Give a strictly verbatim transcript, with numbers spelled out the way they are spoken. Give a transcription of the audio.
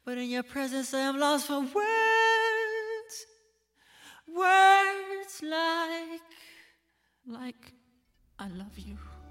But in your presence I am lost for words. Words like, like, I love you.